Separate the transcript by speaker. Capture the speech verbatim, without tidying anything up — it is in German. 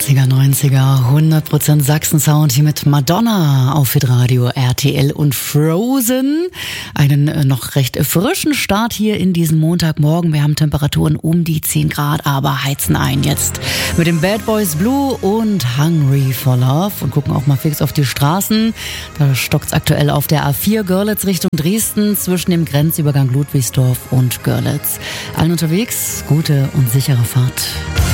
Speaker 1: achtziger, neunziger, hundert Prozent Sachsen-Sound hier mit Madonna auf Hitradio R T L und Frozen. Einen äh, noch recht frischen Start hier in diesen Montagmorgen. Wir haben Temperaturen um die zehn Grad, aber heizen ein jetzt mit dem Bad Boys Blue und Hungry for Love und gucken auch mal fix auf die Straßen. Da stockt's aktuell auf der A vier Görlitz Richtung Dresden zwischen dem Grenzübergang Ludwigsdorf und Görlitz. Allen unterwegs, gute und sichere Fahrt.